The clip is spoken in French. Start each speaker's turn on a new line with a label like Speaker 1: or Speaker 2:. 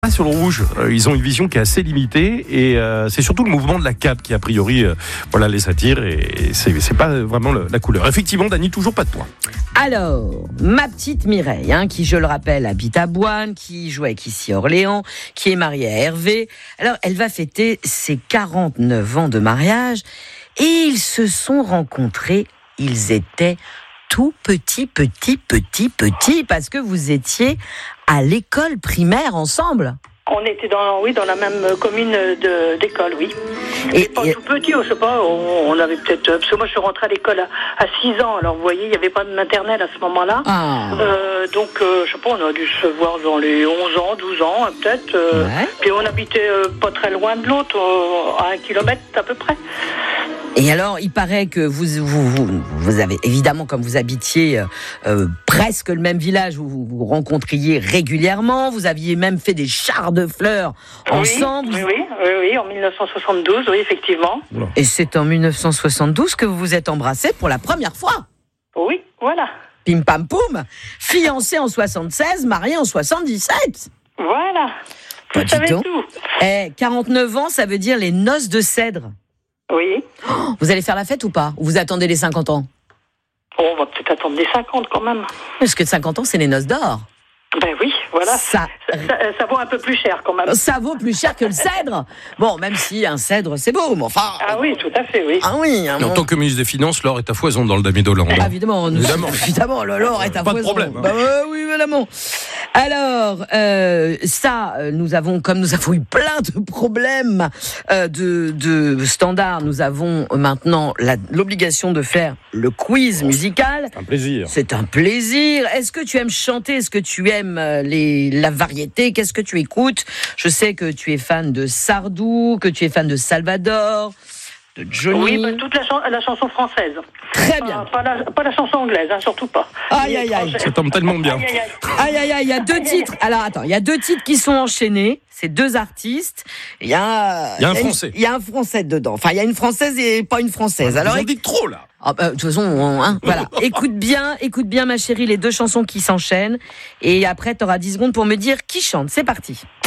Speaker 1: Sur le rouge, ils ont une vision qui est assez limitée et c'est surtout le mouvement de la cape qui a priori les attire et c'est pas vraiment la couleur. Effectivement, Dany, toujours pas de points.
Speaker 2: Alors, ma petite Mireille, qui je le rappelle habite à Boine, qui joue avec ici Orléans, qui est mariée à Hervé. Alors, elle va fêter ses 49 ans de mariage et ils se sont rencontrés, ils étaient tout petits, parce que vous étiez à l'école primaire ensemble.
Speaker 3: On était dans la même commune d'école, oui.
Speaker 2: Et
Speaker 3: pas tout petit, je sais pas, on avait peut-être... Parce que moi, je suis rentrée à l'école à 6 ans, alors vous voyez, il n'y avait pas de maternelle à ce moment-là. Donc, je sais pas, on a dû se voir dans les 11 ans, 12 ans, peut-être.
Speaker 2: Ouais.
Speaker 3: Puis on habitait pas très loin de l'autre, à 1 kilomètre à peu près.
Speaker 2: Et alors, il paraît que vous avez, évidemment, comme vous habitiez presque le même village, vous vous rencontriez régulièrement, vous aviez même fait des chars de fleurs ensemble.
Speaker 3: Oui, en 1972, oui, effectivement.
Speaker 2: Et c'est en 1972 que vous vous êtes embrassés pour la première fois.
Speaker 3: Oui, voilà.
Speaker 2: Pim pam poum, fiancés en 76, mariés en 77.
Speaker 3: Voilà.
Speaker 2: Pas du tout. 49 ans, ça veut dire les noces de cèdre.
Speaker 3: Oui.
Speaker 2: Vous allez faire la fête ou pas? Ou vous attendez les 50 ans?
Speaker 3: On va peut-être attendre les 50 quand même.
Speaker 2: Parce que 50 ans, c'est les noces d'or.
Speaker 3: Ben oui, voilà.
Speaker 2: Ça
Speaker 3: vaut un peu plus cher quand même.
Speaker 2: Ça vaut plus cher que le cèdre. Bon, même si un cèdre, c'est beau, mais enfin...
Speaker 3: Ah oui, tout à fait, oui.
Speaker 2: Ah oui.
Speaker 1: En tant que ministre des Finances, l'or est à foison dans le Damier d'Hollande.
Speaker 2: Évidemment, l'or est à foison.
Speaker 1: Pas de problème.
Speaker 2: Oui, évidemment. Alors, nous avons eu plein de problèmes de standards, nous avons maintenant l'obligation de faire le quiz musical.
Speaker 1: C'est un plaisir.
Speaker 2: C'est un plaisir. Est-ce que tu aimes chanter? Est-ce que tu aimes la variété? Qu'est-ce que tu écoutes? Je sais que tu es fan de Sardou, que tu es fan de Salvador, de Johnny.
Speaker 3: Oui, toute la chanson française.
Speaker 2: Très bien.
Speaker 3: Pas la chanson anglaise, surtout pas.
Speaker 2: Aïe.
Speaker 1: Ça tombe tellement bien.
Speaker 2: Aïe, il y a deux titres. Alors attends, il y a deux titres qui sont enchaînés. C'est deux artistes. Il y a
Speaker 1: un Français.
Speaker 2: Il y a un Français dedans. Enfin, il y a une Française et pas une Française.
Speaker 1: Alors, vous en dites trop là.
Speaker 2: De toute façon, voilà. Écoute bien, ma chérie, les deux chansons qui s'enchaînent. Et après, tu auras 10 secondes pour me dire qui chante. C'est parti.